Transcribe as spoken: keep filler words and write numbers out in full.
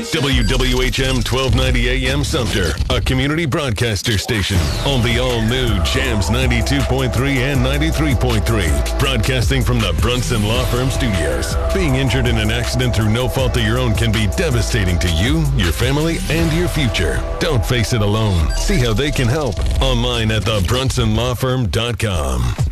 W W H M twelve ninety A M Sumter, a community broadcaster station on the all-new Jams ninety-two point three and ninety-three point three. Broadcasting from the Brunson Law Firm Studios. Being injured in an accident through no fault of your own can be devastating to you, your family, and your future. Don't face it alone. See how they can help online at the brunson law firm dot com.